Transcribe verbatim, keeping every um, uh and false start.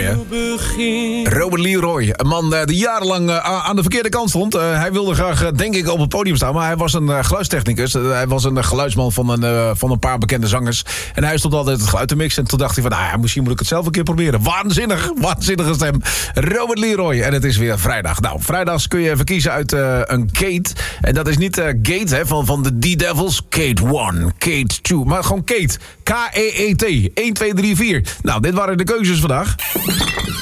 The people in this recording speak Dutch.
Mooi, hè? Robert Leroy, een man uh, die jarenlang uh, aan de verkeerde kant stond. Uh, hij wilde graag, uh, denk ik, op het podium staan. Maar hij was een uh, geluidstechnicus. Uh, hij was een uh, geluidsman van een, uh, van een paar bekende zangers. En hij stond altijd het geluid te mixen. En toen dacht hij van, nou ja, misschien moet ik het zelf een keer proberen. Waanzinnig, waanzinnige stem. Robert Leroy. En het is weer vrijdag. Nou, vrijdags kun je even kiezen uit uh, een Kate. En dat is niet uh, Gate, hè, van, van de D-Devils. Kate één, Kate twee. Maar gewoon Kate. K E E T. één, twee, drie, vier. Nou, dit waren de keuzes vandaag.